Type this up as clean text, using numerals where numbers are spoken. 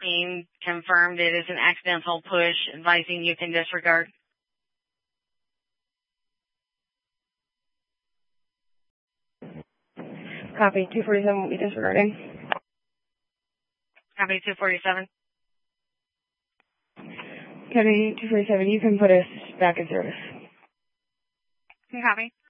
being confirmed it is an accidental push, advising you can disregard. Copy, 247 will be disregarding. Copy, 247. Copy, 247, you can put us back in service. Copy.